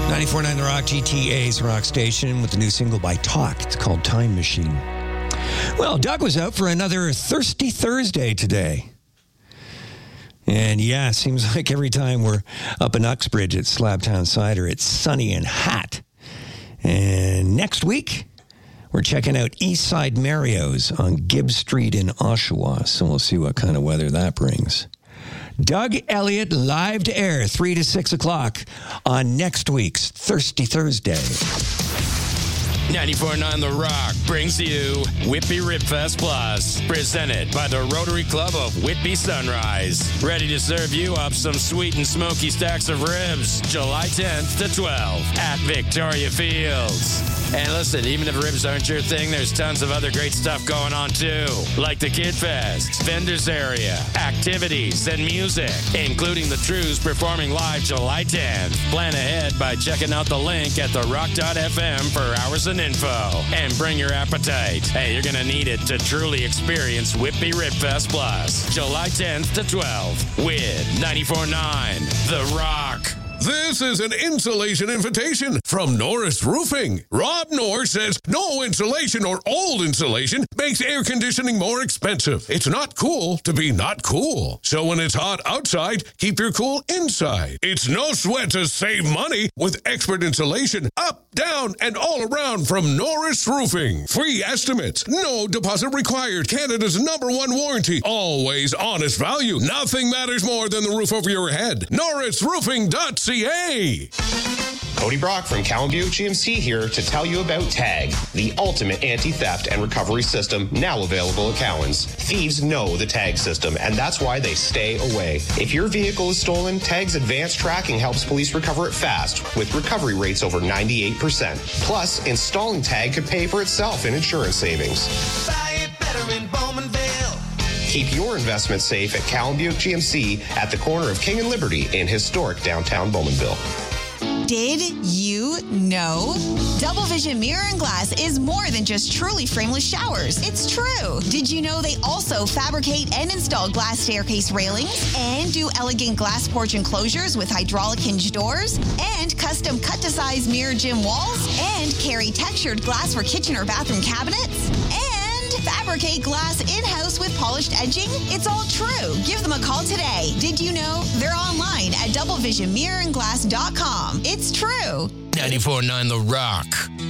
94.9 The Rock, GTA's rock station, with the new single by Talk. It's called Time Machine. Well, Doug was out for another Thirsty Thursday today. And yeah, it seems like every time we're up in Uxbridge at Slabtown Cider, it's sunny and hot. And next week, we're checking out Eastside Mario's on Gibbs Street in Oshawa. So we'll see what kind of weather that brings. Doug Elliott live to air 3 to 6 o'clock on next week's Thirsty Thursday. 94.9 The Rock brings you Whitby Rib Fest Plus, presented by the Rotary Club of Whitby Sunrise. Ready to serve you up some sweet and smoky stacks of ribs, July 10th to 12th at Victoria Fields. And listen, even if ribs aren't your thing, there's tons of other great stuff going on too, like the Kid Fest, vendors area, activities, and music, including the Trews performing live July 10th. Plan ahead by checking out the link at therock.fm for hours and info. And bring your appetite. Hey, you're going to need it to truly experience Whitby Rib Fest Plus, July 10th to 12th with 94.9 The Rock. This is an insulation invitation from Norris Roofing. Rob Norris says no insulation or old insulation makes air conditioning more expensive. It's not cool to be not cool. So when it's hot outside, keep your cool inside. It's no sweat to save money with expert insulation up, down, and all around from Norris Roofing. Free estimates, no deposit required. Canada's #1 warranty. Always honest value. Nothing matters more than the roof over your head. NorrisRoofing.ca. Cody Brock from Cowan Buick GMC here to tell you about TAG, the ultimate anti-theft and recovery system now available at Cowan's. Thieves know the TAG system, and that's why they stay away. If your vehicle is stolen, TAG's advanced tracking helps police recover it fast, with recovery rates over 98%. Plus, installing TAG could pay for itself in insurance savings. Buy it better in Bowmanville. Keep your investment safe at Cowan Buick GMC at the corner of King and Liberty in historic downtown Bowmanville. Did you know? Double Vision Mirror and Glass is more than just truly frameless showers. It's true. Did you know they also fabricate and install glass staircase railings and do elegant glass porch enclosures with hydraulic hinge doors and custom cut-to-size mirror gym walls and carry textured glass for kitchen or bathroom cabinets and fabricate glass in-house with polished edging? It's all true. Give them a call today. Did you know they're online at doublevisionmirrorandglass.com? It's true. 94.9 The Rock.